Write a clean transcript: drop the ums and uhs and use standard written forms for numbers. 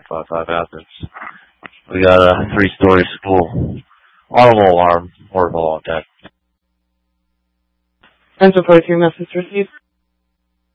155 Athens. We got a 3-story school. Audible alarm. Orbital on deck. Engine 43 message received.